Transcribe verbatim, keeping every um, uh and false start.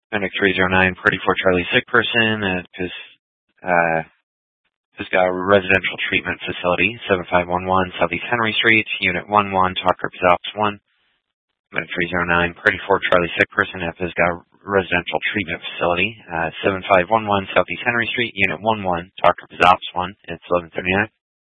Medic three zero nine, forty-four Charlie, sick person at Pis, uh, Pisgah Residential Treatment Facility, seven five one one Southeast Henry Street, Unit one one, Talk Group is Ops one. Medic three zero nine, forty-four Charlie, sick person at Pisgah Residential Treatment Facility, uh, seven five one one Southeast Henry Street, Unit one one, Talk Group is Ops one. It's eleven thirty-nine.